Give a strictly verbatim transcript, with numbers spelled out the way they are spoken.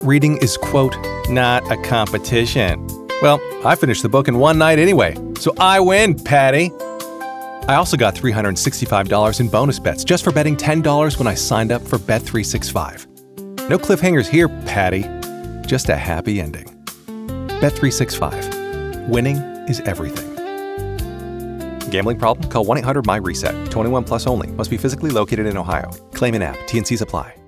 Reading is, quote, not a competition. Well, I finished the book in one night anyway, so I win, Patty. I also got three hundred sixty-five dollars in bonus bets just for betting ten dollars when I signed up for Bet three sixty-five. No cliffhangers here, Patty. Just a happy ending. Bet three sixty-five. Winning is everything. Gambling problem? Call one eight hundred M Y RESET. twenty-one plus only. Must be physically located in Ohio. Claim in app. T and Cs apply.